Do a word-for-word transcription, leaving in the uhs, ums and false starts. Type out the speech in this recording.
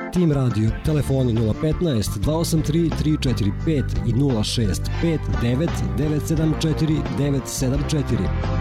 Tim Radio, telefoni nula petnaest, dva osam tri, tri četiri pet i nula šest pet devet devet sedam četiri devet sedam četiri.